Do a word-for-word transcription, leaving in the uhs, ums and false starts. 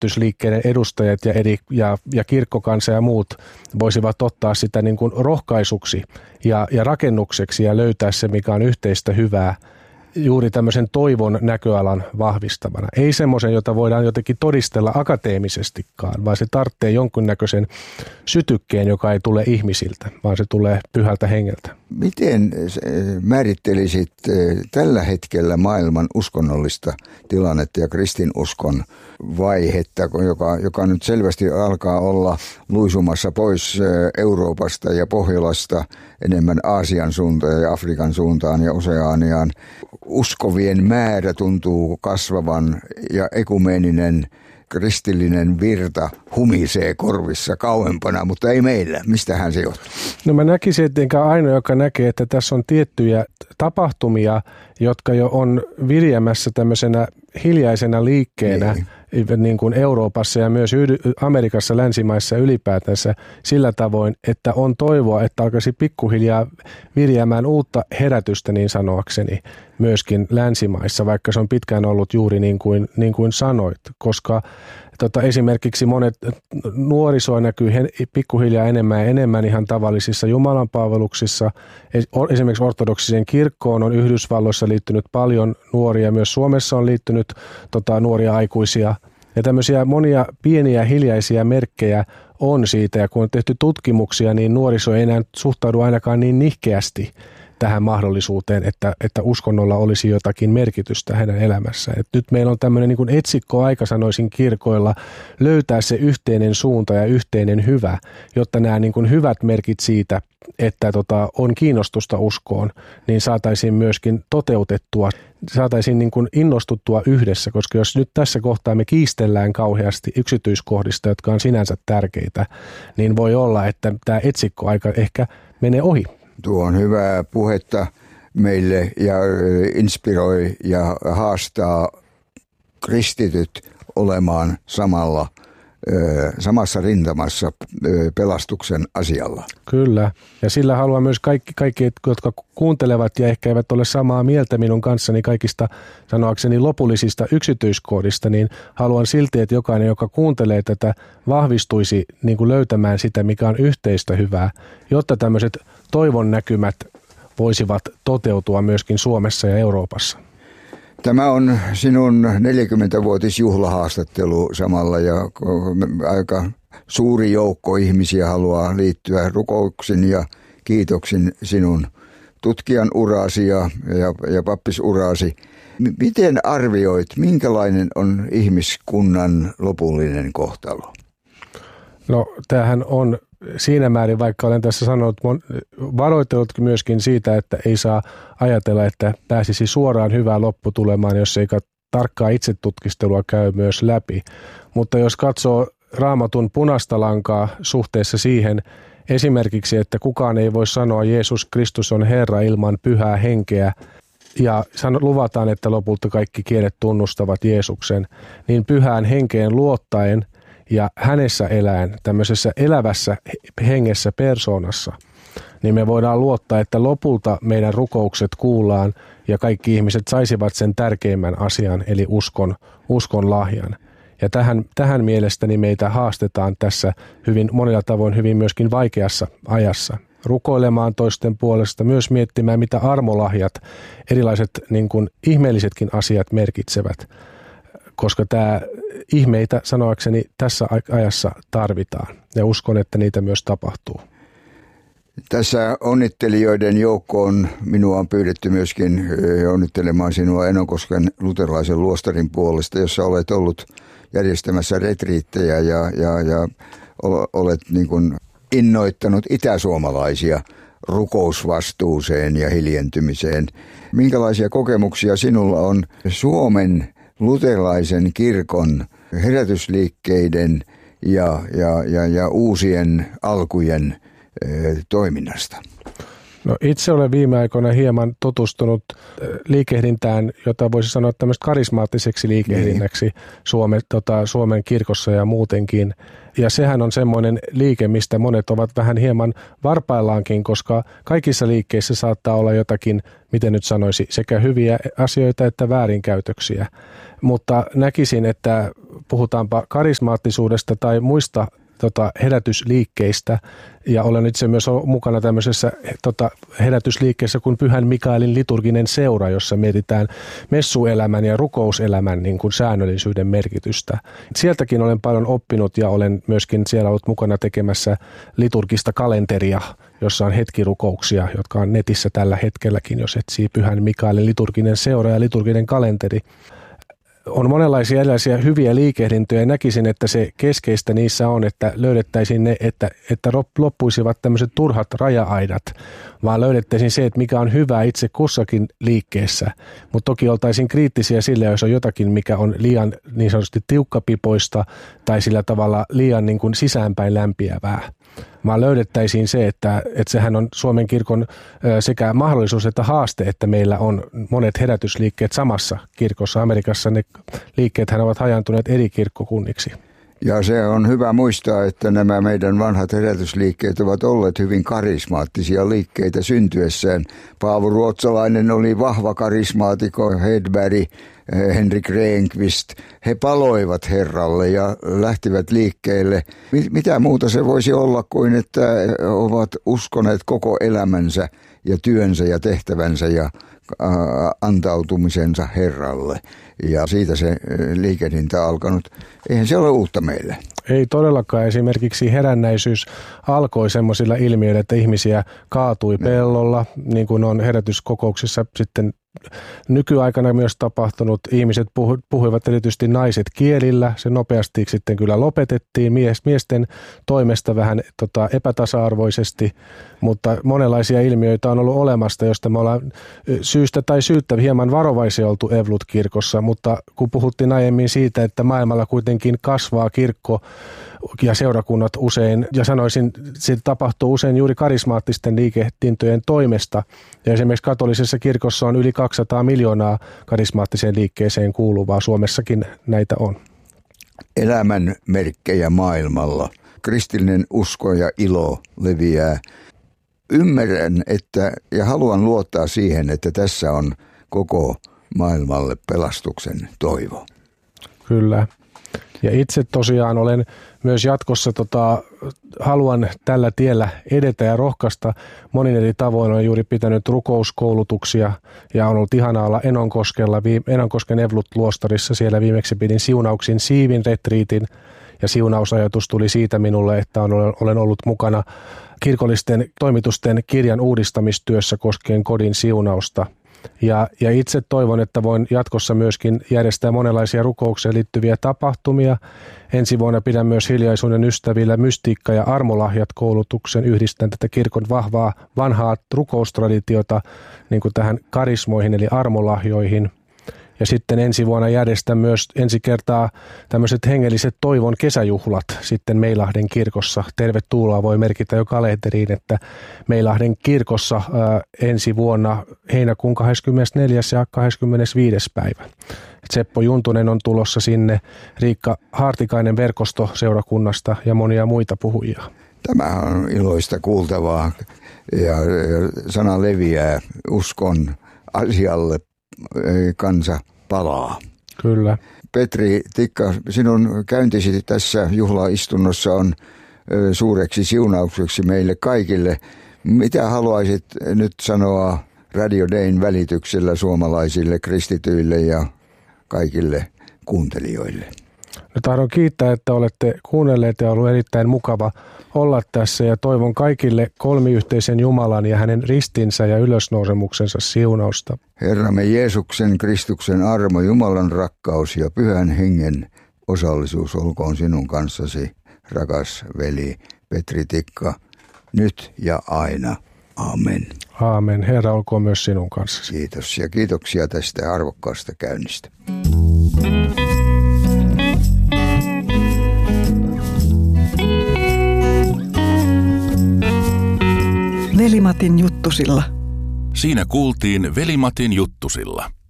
ammattiyhdistysliikkeiden edustajat ja, eri, ja, ja kirkkokansa ja muut voisivat ottaa sitä niin kuin rohkaisuksi ja, ja rakennukseksi ja löytää se, mikä on yhteistä hyvää, juuri tämmöisen toivon näköalan vahvistamana. Ei semmoisen, jota voidaan jotenkin todistella akateemisestikaan, vaan se tarvitsee jonkunnäköisen sytykkeen, joka ei tule ihmisiltä, vaan se tulee pyhältä hengeltä. Miten määrittelisit tällä hetkellä maailman uskonnollista tilannetta ja kristinuskon vaihetta, joka, joka nyt selvästi alkaa olla luisumassa pois Euroopasta ja Pohjolasta enemmän Aasian suuntaan ja Afrikan suuntaan ja Oseaniaan? Uskovien määrä tuntuu kasvavan ja ekumeeninen kristillinen virta humisee korvissa kauempana, mutta ei meillä. Mistähän se johtuu? No mä näkisin, että enkä ainoa, joka näkee, että tässä on tiettyjä tapahtumia, jotka jo on viriämässä tämmöisenä hiljaisena liikkeenä niin. Niin kuin Euroopassa ja myös Amerikassa, länsimaissa ylipäätänsä sillä tavoin, että on toivoa, että alkaisi pikkuhiljaa viriämään uutta herätystä niin sanoakseni myöskin länsimaissa, vaikka se on pitkään ollut juuri niin kuin, niin kuin sanoit, koska Tota, esimerkiksi monet nuorisoa näkyy pikkuhiljaa enemmän ja enemmän ihan tavallisissa jumalanpalveluksissa. Esimerkiksi ortodoksiseen kirkkoon on Yhdysvalloissa liittynyt paljon nuoria, myös Suomessa on liittynyt tota, nuoria aikuisia. Ja tämmöisiä monia pieniä hiljaisia merkkejä on siitä, ja kun on tehty tutkimuksia, niin nuoriso ei enää suhtaudu ainakaan niin nihkeästi tähän mahdollisuuteen, että, että uskonnolla olisi jotakin merkitystä hänen elämässään. Et nyt meillä on tämmöinen niin kuin etsikkoaika, sanoisin kirkoilla, löytää se yhteinen suunta ja yhteinen hyvä, jotta nämä niin kuin hyvät merkit siitä, että tota, on kiinnostusta uskoon, niin saataisiin myöskin toteutettua, saataisiin niin kuin innostuttua yhdessä, koska jos nyt tässä kohtaa me kiistellään kauheasti yksityiskohdista, jotka on sinänsä tärkeitä, niin voi olla, että tämä etsikkoaika ehkä menee ohi. Tuo on hyvää puhetta meille ja inspiroi ja haastaa kristityt olemaan samalla, samassa rintamassa pelastuksen asialla. Kyllä, ja sillä haluan myös kaikki, kaikki, jotka kuuntelevat ja ehkä eivät ole samaa mieltä minun kanssani kaikista sanoakseni lopullisista yksityiskohdista, niin haluan silti, että jokainen, joka kuuntelee tätä, vahvistuisi niin kuin löytämään sitä, mikä on yhteistä hyvää, jotta tämmöiset toivon näkymät voisivat toteutua myöskin Suomessa ja Euroopassa. Tämä on sinun neljäkymmentävuotisjuhlahaastattelu samalla ja aika suuri joukko ihmisiä haluaa liittyä rukouksin ja kiitoksin sinun tutkijan urasi ja, ja, ja pappisurasi. Miten arvioit, minkälainen on ihmiskunnan lopullinen kohtalo? No tämähän on siinä määrin, vaikka olen tässä sanonut, varoitellut myöskin siitä, että ei saa ajatella, että pääsisi suoraan hyvään lopputulemaan, jos ei tarkkaa itsetutkistelua käy myös läpi. Mutta jos katsoo Raamatun punaista lankaa suhteessa siihen esimerkiksi, että kukaan ei voi sanoa Jeesus Kristus on Herra ilman pyhää henkeä, ja luvataan, että lopulta kaikki kielet tunnustavat Jeesuksen, niin pyhään henkeen luottaen ja hänessä eläen, tämmöisessä elävässä hengessä persoonassa, niin me voidaan luottaa, että lopulta meidän rukoukset kuullaan ja kaikki ihmiset saisivat sen tärkeimmän asian, eli uskon, uskon lahjan. Ja tähän, tähän mielestäni meitä haastetaan tässä hyvin monilla tavoin hyvin myöskin vaikeassa ajassa. Rukoilemaan toisten puolesta, myös miettimään, mitä armolahjat, erilaiset niin kuin ihmeellisetkin asiat merkitsevät, koska tämä ihmeitä sanoakseni tässä ajassa tarvitaan ja uskon, että niitä myös tapahtuu. Tässä onnittelijoiden joukkoon minua on pyydetty myöskin onnittelemaan sinua Enokosken luterilaisen luostarin puolesta, jossa olet ollut järjestämässä retriittejä ja, ja, ja olet niin kuin innoittanut itäsuomalaisia rukousvastuuseen ja hiljentymiseen. Minkälaisia kokemuksia sinulla on Suomen luterilaisen kirkon herätysliikkeiden ja, ja, ja, ja uusien alkujen e, toiminnasta? No itse olen viime aikoina hieman tutustunut liikehdintään, jota voisi sanoa tämmöistä karismaattiseksi liikehdinnäksi niin. Suomen, tota, Suomen kirkossa ja muutenkin. Ja sehän on semmoinen liike, mistä monet ovat vähän hieman varpaillaankin, koska kaikissa liikkeissä saattaa olla jotakin, miten nyt sanoisi, sekä hyviä asioita että väärinkäytöksiä. Mutta näkisin, että puhutaanpa karismaattisuudesta tai muista Tota, herätysliikkeistä, ja olen itse myös mukana tämmöisessä tota, herätysliikkeessä kuin Pyhän Mikaelin liturginen seura, jossa mietitään messuelämän ja rukouselämän niin kuin säännöllisyyden merkitystä. Sieltäkin olen paljon oppinut ja olen myöskin siellä ollut mukana tekemässä liturgista kalenteria, jossa on hetkirukouksia, jotka on netissä tällä hetkelläkin, jos etsii Pyhän Mikaelin liturginen seura ja liturginen kalenteri. On monenlaisia erilaisia hyviä liikehdintöjä ja näkisin, että se keskeistä niissä on, että löydettäisiin ne, että, että loppuisivat tämmöiset turhat raja-aidat, vaan löydettäisiin se, että mikä on hyvää itse kussakin liikkeessä. Mutta toki oltaisiin kriittisiä sille, jos on jotakin, mikä on liian niin sanotusti tiukkapipoista tai sillä tavalla liian niin kuin sisäänpäin lämpiävää. Vaan löydettäisiin se, että, että sehän on Suomen kirkon sekä mahdollisuus että haaste, että meillä on monet herätysliikkeet samassa kirkossa. Amerikassa ne liikkeethän ovat hajantuneet eri kirkkokunniksi. Ja se on hyvä muistaa, että nämä meidän vanhat herätysliikkeet ovat olleet hyvin karismaattisia liikkeitä syntyessään. Paavo Ruotsalainen oli vahva karismaatikko, Hedberg, Henrik Rehnqvist. He paloivat Herralle ja lähtivät liikkeelle. Mitä muuta se voisi olla kuin, että ovat uskoneet koko elämänsä ja työnsä ja tehtävänsä ja antautumisensa Herralle. Ja siitä se liikehdintä on alkanut. Eihän se ole uutta meille. Ei todellakaan. Esimerkiksi herännäisyys alkoi semmoisilla ilmiöillä, että ihmisiä kaatui pellolla, niin kuin on herätyskokouksissa sitten nykyaikana myös tapahtunut. Ihmiset puhu, puhuivat erityisesti naiset kielillä. Se nopeasti sitten kyllä lopetettiin mies, miesten toimesta vähän tota, epätasa-arvoisesti, mutta monenlaisia ilmiöitä on ollut olemasta, josta me ollaan syystä tai syyttä hieman varovaisia oltu Evolut-kirkossa, mutta kun puhuttiin aiemmin siitä, että maailmalla kuitenkin kasvaa kirkko ja seurakunnat usein, ja sanoisin, se tapahtuu usein juuri karismaattisten liikehdintojen toimesta. Ja esimerkiksi katolisessa kirkossa on yli kaksisataa miljoonaa karismaattiseen liikkeeseen kuuluvaa. Suomessakin näitä on. Elämän merkkejä maailmalla. Kristillinen usko ja ilo leviää. Ymmärrän, että ja haluan luottaa siihen, että tässä on koko maailmalle pelastuksen toivo. Kyllä. Ja itse tosiaan olen myös jatkossa, tota, haluan tällä tiellä edetä ja rohkaista. Monin eri tavoin olen juuri pitänyt rukouskoulutuksia ja on ollut ihanaa olla Enonkoskella, Enonkosken Evolut-luostarissa. Siellä viimeksi pidin siunauksin siivin retriitin ja siunausajatus tuli siitä minulle, että olen ollut mukana kirkollisten toimitusten kirjan uudistamistyössä koskien kodin siunausta. Ja, ja itse toivon, että voin jatkossa myöskin järjestää monenlaisia rukoukseen liittyviä tapahtumia. Ensi vuonna pidän myös Hiljaisuuden ystävillä mystiikka- ja armolahjat koulutuksen. Yhdistän tätä kirkon vahvaa vanhaa rukoustraditiota niin kuin tähän karismoihin eli armolahjoihin. Ja sitten ensi vuonna järjestän myös ensi kertaa tämmöiset hengelliset toivon kesäjuhlat sitten Meilahden kirkossa. Tervetuloa voi merkitä jo kalenteriin, että Meilahden kirkossa ää, ensi vuonna heinäkuun kahdeskymmenesneljäs ja kahdeskymmenesviides päivä. Seppo Juntunen on tulossa sinne, Riikka Haartikainen verkostoseurakunnasta ja monia muita puhujia. Tämä on iloista kuultavaa ja sana leviää uskon asialle. Kansa palaa. Kyllä. Petri Tikka, sinun käyntisi tässä juhlaistunnossa on suureksi siunaukseksi meille kaikille. Mitä haluaisit nyt sanoa Radio Dayn välityksellä suomalaisille kristityille ja kaikille kuuntelijoille? No, tahdon kiittää, että olette kuunnelleet ja ollut erittäin mukava olla tässä ja toivon kaikille kolmiyhteisen Jumalan ja hänen ristinsä ja ylösnousemuksensa siunausta. Herramme Jeesuksen Kristuksen armo, Jumalan rakkaus ja Pyhän Hengen osallisuus olkoon sinun kanssasi, rakas veli Petri Tikka, nyt ja aina. Amen. Aamen. Herra olkoon myös sinun kanssasi. Kiitos ja kiitoksia tästä arvokkaasta käynnistä. Veli-Matin juttusilla. Siinä kuultiin Veli-Matin juttusilla.